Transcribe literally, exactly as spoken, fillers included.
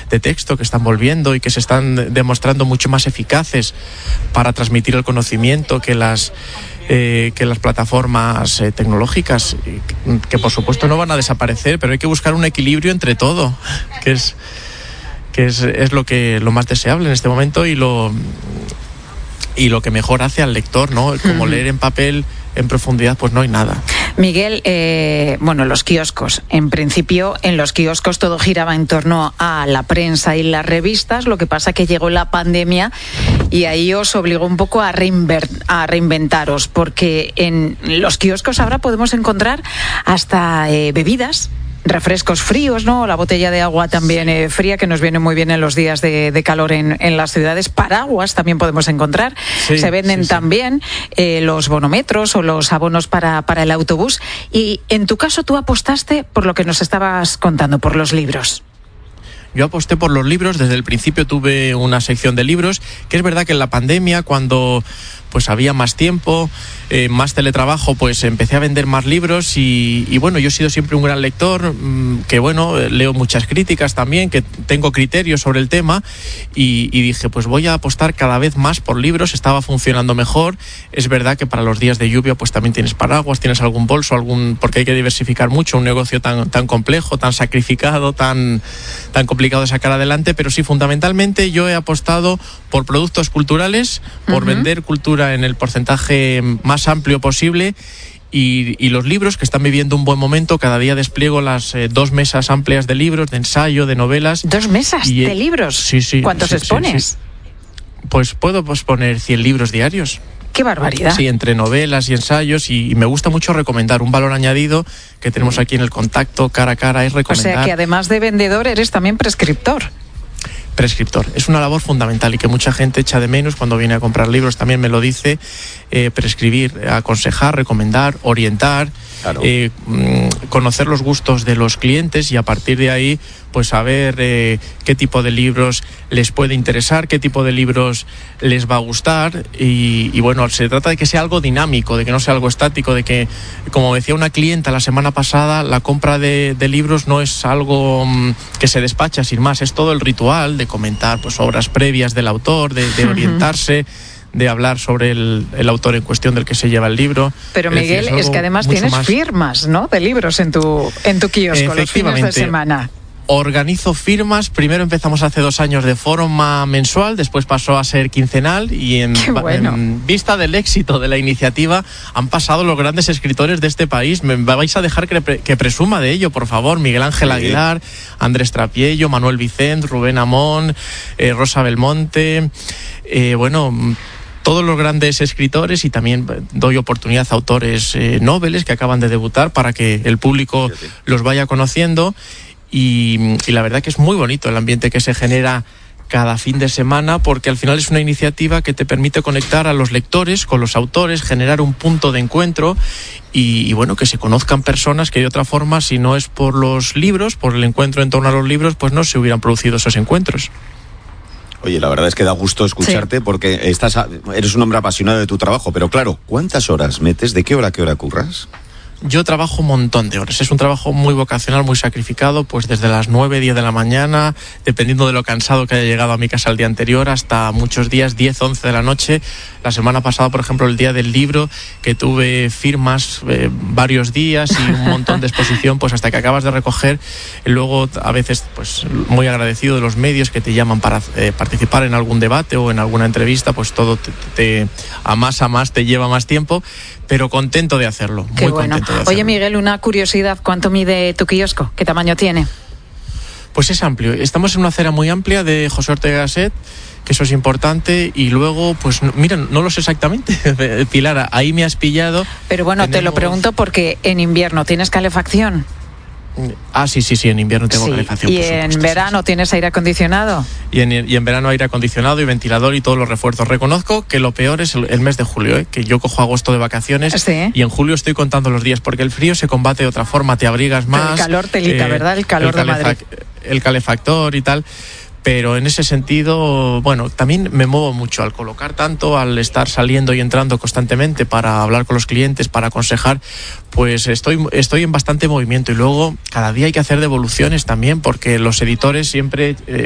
de texto que están volviendo y que se están demostrando mucho más eficaces para transmitir el conocimiento que las Eh, que las plataformas eh, tecnológicas, que, que por supuesto no van a desaparecer, pero hay que buscar un equilibrio entre todo, que es que es, es lo que lo más deseable en este momento y lo y lo que mejor hace al lector, ¿no? Como uh-huh. leer en papel en profundidad, pues no hay nada. Miguel, eh, bueno, los kioscos. En principio, en los kioscos todo giraba en torno a la prensa y las revistas. Lo que pasa que llegó la pandemia y ahí os obligó un poco a, reinver- a reinventaros, porque en los kioscos ahora podemos encontrar hasta eh, bebidas, refrescos fríos, ¿no? La botella de agua también eh, fría, que nos viene muy bien en los días de, de calor en, en las ciudades. Paraguas también podemos encontrar. Sí, se venden sí, sí. también eh, los bonometros o los abonos para, para el autobús. Y en tu caso tú apostaste por lo que nos estabas contando, por los libros. Yo aposté por los libros, desde el principio tuve una sección de libros, que es verdad que en la pandemia, cuando pues había más tiempo, eh, más teletrabajo, pues empecé a vender más libros y, y bueno, yo he sido siempre un gran lector, mmm, que bueno, leo muchas críticas también, que tengo criterios sobre el tema y, y dije, pues voy a apostar cada vez más por libros, estaba funcionando mejor. Es verdad que para los días de lluvia pues también tienes paraguas, tienes algún bolso, algún porque hay que diversificar mucho, un negocio tan, tan complejo, tan sacrificado, tan, tan complicado de sacar adelante, pero sí, fundamentalmente yo he apostado por productos culturales, por uh-huh. vender cultura en el porcentaje más amplio posible y, y los libros que están viviendo un buen momento. Cada día despliego las eh, dos mesas amplias de libros, de ensayo, de novelas. ¿Dos mesas y, de libros? Sí, sí. ¿Cuántos sí, expones? Sí, sí. Pues puedo posponer cien libros diarios. ¡Qué barbaridad! Sí, entre novelas y ensayos, y, y me gusta mucho recomendar. Un valor añadido que tenemos aquí en el contacto cara a cara es recomendar. O sea que además de vendedor eres también prescriptor. Prescriptor. Es una labor fundamental y que mucha gente echa de menos cuando viene a comprar libros. También me lo dice, eh, prescribir, aconsejar, recomendar, orientar, claro. eh, conocer los gustos de los clientes y a partir de ahí pues saber eh, qué tipo de libros les puede interesar, qué tipo de libros les va a gustar y, y bueno, se trata de que sea algo dinámico, de que no sea algo estático, de que, como decía una clienta la semana pasada, la compra de, de libros no es algo um, que se despacha sin más, es todo el ritual de comentar pues obras previas del autor, de, de orientarse, de hablar sobre el, el autor en cuestión del que se lleva el libro. Pero Miguel, es, decir, es, es que además tienes más... firmas, ¿no?, de libros en tu en tu kiosco los fines de semana. Organizo firmas. Primero empezamos hace dos años de forma mensual, después pasó a ser quincenal y en, bueno. en vista del éxito de la iniciativa han pasado los grandes escritores de este país. Me vais a dejar que, que presuma de ello, por favor. Miguel Ángel Aguilar, Andrés Trapiello, Manuel Vicent, Rubén Amón, eh, Rosa Belmonte, eh, bueno... todos los grandes escritores, y también doy oportunidad a autores eh, noveles que acaban de debutar para que el público los vaya conociendo. Y, y la verdad que es muy bonito el ambiente que se genera cada fin de semana, porque al final es una iniciativa que te permite conectar a los lectores con los autores, generar un punto de encuentro y, y bueno, que se conozcan personas que de otra forma, si no es por los libros, por el encuentro en torno a los libros, pues no se hubieran producido esos encuentros. Oye, la verdad es que da gusto escucharte, sí, porque estás a, eres un hombre apasionado de tu trabajo, pero claro, ¿cuántas horas metes? ¿De qué hora a qué hora curras? Yo trabajo un montón de horas, es un trabajo muy vocacional, muy sacrificado, pues desde las nueve, diez de la mañana, dependiendo de lo cansado que haya llegado a mi casa el día anterior, hasta muchos días, diez, once de la noche. La semana pasada, por ejemplo, el día del libro, que tuve firmas eh, varios días y un montón de exposición, pues hasta que acabas de recoger. Y luego, a veces, pues muy agradecido de los medios que te llaman para eh, participar en algún debate o en alguna entrevista, pues todo te, te, a más a más te lleva más tiempo, pero contento de hacerlo. Qué muy bueno. contento de hacerlo. Oye, Miguel, una curiosidad, ¿cuánto mide tu kiosco? ¿Qué tamaño tiene? Pues es amplio. Estamos en una acera muy amplia de José Ortega Gasset, que eso es importante, y luego, pues, mira, no lo sé exactamente, Pilar, ahí me has pillado. Pero bueno, Tenemos... te lo pregunto porque en invierno, ¿tienes calefacción? Ah, sí, sí, sí, en invierno tengo sí. calefacción. ¿Y por en supuesto, verano sí, sí. tienes aire acondicionado? Y en, y en verano aire acondicionado y ventilador y todos los refuerzos. Reconozco que lo peor es el, el mes de julio, ¿eh? Que yo cojo agosto de vacaciones, ¿sí? Y en julio estoy contando los días, porque el frío se combate de otra forma, te abrigas más. Pero el calor telita, eh, ¿verdad? El calor el de Madrid. El calefactor y tal. Pero en ese sentido, bueno, también me muevo mucho al colocar tanto, al estar saliendo y entrando constantemente para hablar con los clientes, para aconsejar, pues estoy, estoy en bastante movimiento. Y luego cada día hay que hacer devoluciones también, porque los editores siempre... Eh,